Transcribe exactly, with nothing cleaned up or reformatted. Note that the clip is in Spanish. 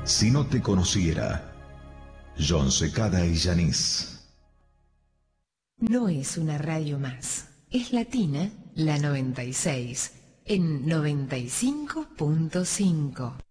Si no te conociera, John Secada y Yanis. No es una radio más. Es Latina, la noventa y seis, en noventa y cinco punto cinco.